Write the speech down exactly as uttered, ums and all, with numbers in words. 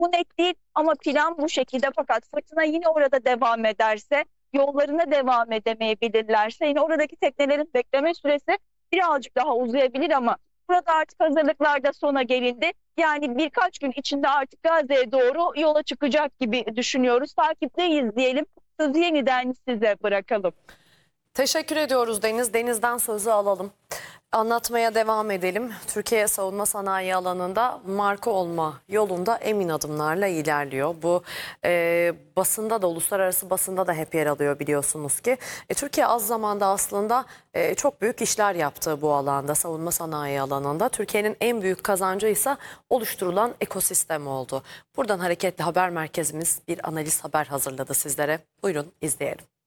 Bu net değil ama plan bu şekilde, fakat fırtına yine orada devam ederse, yollarına devam edemeyebilirlerse yine oradaki teknelerin bekleme süresi birazcık daha uzayabilir ama burada artık hazırlıklar da sona gelindi. Yani birkaç gün içinde artık Gazze'ye doğru yola çıkacak gibi düşünüyoruz. Takipteyiz diyelim. Sözü yeniden size bırakalım. Teşekkür ediyoruz Deniz. Deniz'den sözü alalım. Anlatmaya devam edelim. Türkiye savunma sanayi alanında marka olma yolunda emin adımlarla ilerliyor. Bu e, basında da, uluslararası basında da hep yer alıyor biliyorsunuz ki. E, Türkiye az zamanda aslında e, çok büyük işler yaptı bu alanda, savunma sanayi alanında. Türkiye'nin en büyük kazancı ise oluşturulan ekosistem oldu. Buradan hareketli haber merkezimiz bir analiz haber hazırladı sizlere. Buyurun izleyelim.